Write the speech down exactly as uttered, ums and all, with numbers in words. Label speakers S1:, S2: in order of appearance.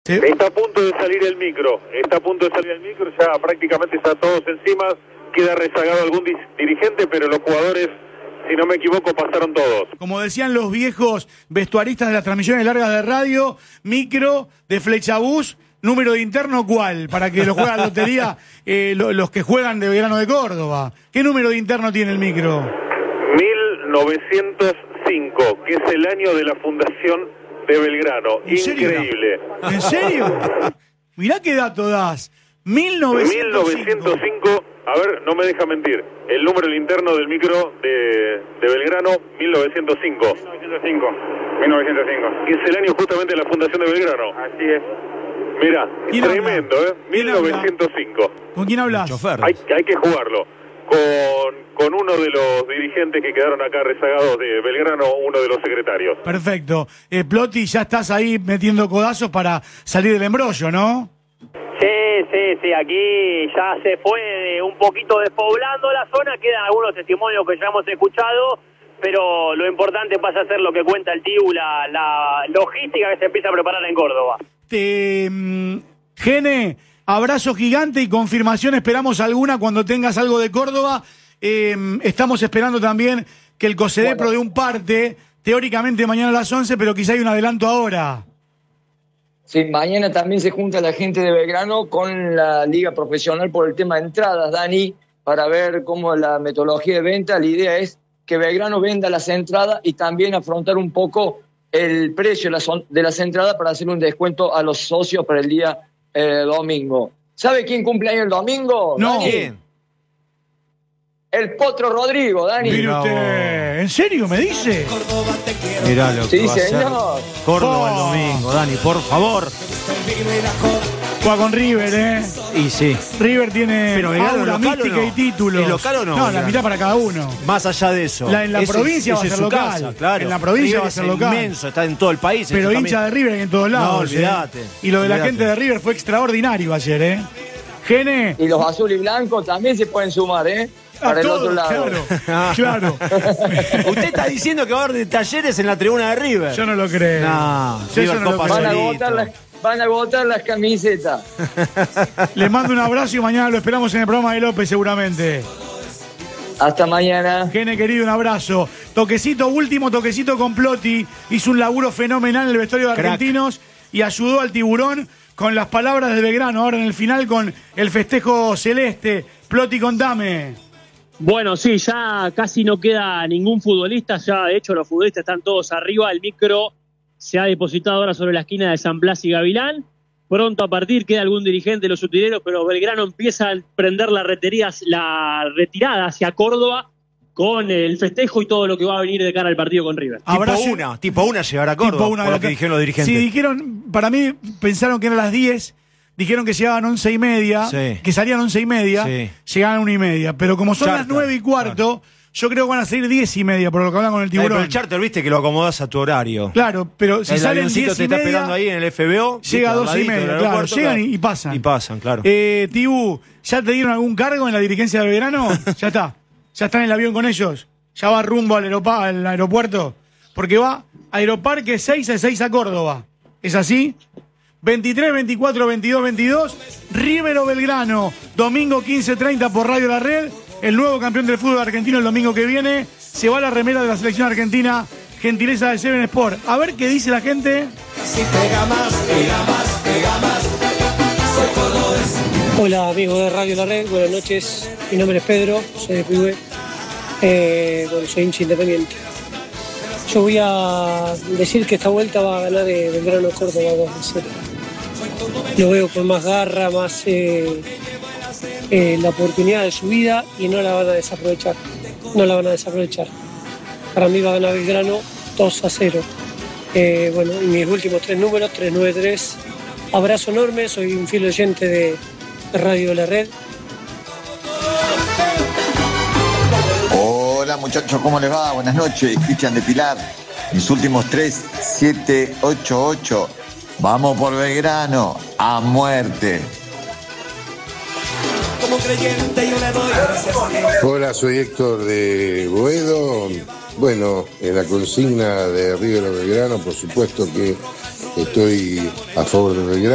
S1: Sí. Está a punto de salir el micro, está a punto de salir el micro, ya prácticamente está todos encima, queda rezagado algún dirigente, pero los jugadores, si no me equivoco, pasaron todos. Como decían los viejos vestuaristas de las transmisiones largas de radio, micro de Flechabús, número de interno, ¿cuál? Para que lo juegan la lotería eh, lo, los que juegan de Belgrano de Córdoba. ¿Qué número de interno tiene el micro? mil novecientos cinco, que es el año de la fundación de Belgrano.
S2: ¿En
S1: Increíble.
S2: Serio? ¿En serio? Mirá qué dato das. mil novecientos cinco.
S1: A ver, no me deja mentir. El número interno del micro de, de Belgrano, mil novecientos cinco.
S3: mil novecientos cinco. mil novecientos cinco.
S1: Que es el año justamente de la fundación de Belgrano.
S3: Así es.
S1: Mirá, tremendo,
S2: habla?
S1: ¿eh? mil novecientos cinco.
S2: ¿Con quién hablas?
S1: Hay, hay que jugarlo. Con, con uno de los dirigentes que quedaron acá rezagados de Belgrano, uno de los secretarios.
S2: Perfecto. Eh, Plotti, ya estás ahí metiendo codazos para salir del embrollo, ¿no?
S4: Sí, sí, sí, aquí ya se fue un poquito despoblando la zona, quedan algunos testimonios que ya hemos escuchado, pero lo importante pasa a ser lo que cuenta el T I U, la, la logística que se empieza a preparar en Córdoba.
S2: Te, mm, Gene, abrazo gigante y confirmación, esperamos alguna cuando tengas algo de Córdoba. Eh, estamos esperando también que el COSEDEPRO bueno. de un parte, teóricamente mañana a las once, pero quizá hay un adelanto ahora.
S5: Sí, mañana también se junta la gente de Belgrano con la Liga Profesional por el tema de entradas, Dani, para ver cómo la metodología de venta. La idea es que Belgrano venda las entradas y también afrontar un poco el precio de las entradas para hacer un descuento a los socios para el día eh, domingo. ¿Sabe quién cumple año el domingo?
S2: No.
S5: Dani?
S2: ¿Quién?
S5: El Potro Rodrigo, Dani.
S2: Mire usted, ¿en serio me dice?
S6: Mirá lo que
S5: sí,
S6: va
S5: señor.
S6: a hacer Córdoba oh. el domingo, Dani, por favor.
S2: Juega con River, ¿eh?
S6: Y sí.
S2: River tiene
S6: pero
S2: aura, mística no? y títulos.
S6: ¿Es local o no?
S2: No, la mitad para cada uno.
S6: Más allá de eso.
S2: La, en la
S6: ese,
S2: provincia va a ser local.
S6: Casa, claro.
S2: En la provincia
S6: River
S2: va a ser
S6: es
S2: local.
S6: Inmenso, está en todo el país.
S2: Pero hincha de River en todos lados.
S6: No, olvídate.
S2: ¿eh? Y lo de
S6: olvídate.
S2: la gente de River fue extraordinario ayer, ¿eh? Gene.
S5: Y los azul y blancos también se pueden sumar, ¿eh? Para el
S2: todo,
S5: otro lado.
S2: Claro, claro.
S6: Usted está diciendo que va a haber de Talleres en la tribuna de River.
S2: Yo no lo creo.
S6: No,
S2: yo
S6: River
S2: yo no
S6: Copa
S2: lo
S5: van, a agotar las, van a agotar las camisetas.
S2: Les mando un abrazo y mañana lo esperamos en el programa de López seguramente.
S5: Hasta mañana.
S2: Gene, querido, un abrazo. Toquecito, último toquecito con Plotti. Hizo un laburo fenomenal en el vestuario de
S6: Crack.
S2: Argentinos y ayudó al Tiburón con las palabras de Belgrano. Ahora en el final con el festejo celeste. Plotti, contame.
S4: Bueno, sí, ya casi no queda ningún futbolista, ya de hecho los futbolistas están todos arriba, el micro se ha depositado ahora sobre la esquina de San Blas y Gavilán, pronto a partir queda algún dirigente de los utileros, pero Belgrano empieza a prender la, retería, la retirada hacia Córdoba con el festejo y todo lo que va a venir de cara al partido con River.
S6: Tipo Abrazo, una, tipo una llegar a Córdoba, tipo una por lo que dijeron los dirigentes.
S2: Sí, dijeron, para mí pensaron que eran las diez. Dijeron que llegaban once y media,
S6: sí.
S2: que salían once y media, sí. llegaban una y media. Pero como son charter, las nueve y cuarto, claro. yo creo que van a salir diez y media, por lo que hablan con el Tiburón.
S6: Ay, pero el charter, viste que lo acomodás a tu horario.
S2: Claro, pero si
S6: el
S2: salen diez y
S6: te está
S2: media,
S6: esperando ahí en el F B O.
S2: Llega a doce y media, claro. Llegan
S6: claro.
S2: y pasan.
S6: Y pasan, claro.
S2: Eh, Tibu, ¿ya te dieron algún cargo en la dirigencia de Belgrano? Ya está. ¿Ya está en el avión con ellos? ¿Ya va rumbo al, aeropa- al aeropuerto? Porque va Aeroparque seis a seis a Córdoba. ¿Es así? veintitrés, veinticuatro, veintidós, veintidós, River o Belgrano, domingo quince treinta por Radio La Red, el nuevo campeón del fútbol argentino el domingo que viene, se va la remera de la selección argentina, gentileza de Seven Sport. A ver qué dice la gente.
S7: Si pega más, pega más, pega más.
S8: Hola amigos de Radio La Red, buenas noches, mi nombre es Pedro, soy de Pibé, eh, bueno, soy hincha independiente. Yo voy a decir que esta vuelta va a ganar eh, Belgrano Córdoba dos a cero. Lo veo con más garra, más eh, eh, la oportunidad de su vida y no la van a desaprovechar. No la van a desaprovechar. Para mí va a ganar Belgrano dos a cero. Eh, bueno, y mis últimos tres números, tres nueve tres. Abrazo enorme, soy un fiel oyente de, de Radio La Red.
S9: Hola muchachos, ¿cómo les va? Buenas noches, Cristian de Pilar. Mis últimos tres, siete, ocho, ocho. Vamos por Belgrano, a muerte.
S10: Hola, soy Héctor de Boedo. Bueno, en la consigna de River o Belgrano, por supuesto que estoy a favor de Belgrano.